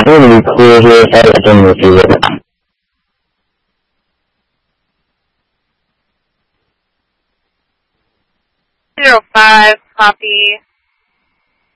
I'm going to be clear here if I can receive it. 05, copy.